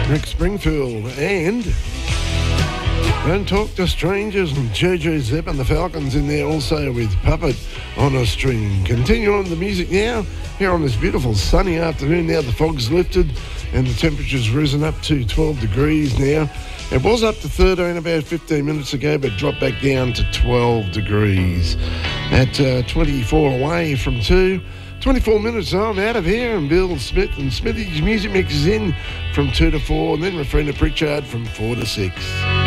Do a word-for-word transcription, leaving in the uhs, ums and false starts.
Rick Springfield and Don't Talk to Strangers, and Jojo Zep and the Falcons in there also with Puppet on a string. Continue on the music now, here on this beautiful sunny afternoon. Now the fog's lifted and the temperature's risen up to twelve degrees now. It was up to thirteen about fifteen minutes ago, but dropped back down to twelve degrees. At uh, twenty-four away from two. twenty-four minutes on, out of here, and Bill Smith and Smithy's music mix is in from two to four, and then Refrena Pritchard from four to six.